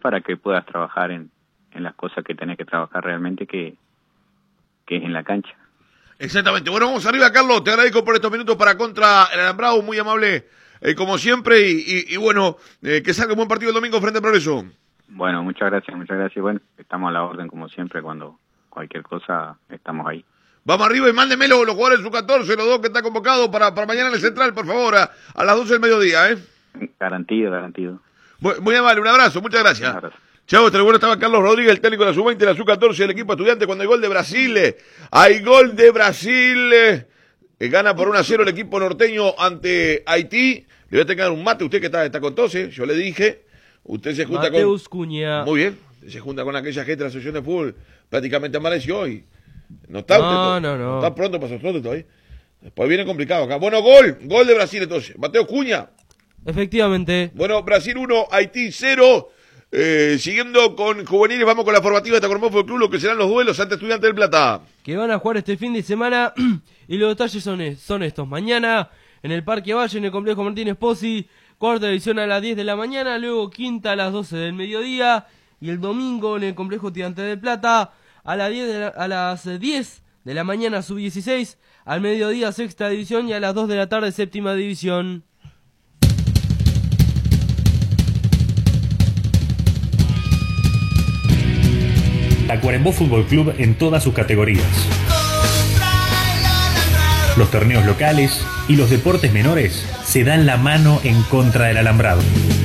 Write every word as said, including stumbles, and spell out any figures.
para que puedas trabajar en, en las cosas que tenés que trabajar realmente, que, que es en la cancha. Exactamente. Bueno, vamos arriba, Carlos. Te agradezco por estos minutos para Contra el Alambrado. Muy amable, eh, como siempre. Y, y, y bueno, eh, que salga un buen partido el domingo frente al Progreso. Bueno, muchas gracias, muchas gracias. Bueno, estamos a la orden como siempre. Cuando cualquier cosa, estamos ahí. Vamos arriba y mándemelo los jugadores de su catorce, los dos que están convocados para, para mañana en el Central, por favor, a, a las doce del mediodía, ¿eh? Garantido, garantido. Muy, muy amable, un abrazo, muchas gracias. Un abrazo. Chao, hasta luego. Estaba Carlos Rodríguez, el técnico de la sub veinte, de la sub catorce, del equipo estudiante, cuando hay gol de Brasil. Hay gol de Brasil. Eh, gana por uno a cero el equipo norteño ante Haití. Le voy a tener que dar un mate, usted que está, está con tos, ¿eh? Yo le dije. Usted se junta Mateus con... Cunha. Muy bien. Se junta con aquella gente de la asociación de fútbol. Prácticamente amaneció hoy. No está No, usted, no, no. no está pronto para nosotros todavía. Después viene complicado acá. Bueno, gol. Gol de Brasil entonces. Mateus Cunha. Efectivamente. Bueno, Brasil uno, Haití cero. Eh, siguiendo con juveniles, vamos con la formativa de Tacuarembó Fútbol Club, lo que serán los duelos ante Estudiantes del Plata. Que van a jugar este fin de semana y los detalles son, son estos. Mañana en el Parque Valle, en el Complejo Martínez Pozzi, cuarta división a las diez de la mañana, luego quinta a las doce del mediodía y el domingo en el Complejo Estudiantes del Plata a, la diez de la, a las diez de la mañana sub dieciséis, al mediodía sexta división y a las dos de la tarde séptima división. Tacuarembó Fútbol Club en todas sus categorías. Los torneos locales y los deportes menores se dan la mano en contra del alambrado.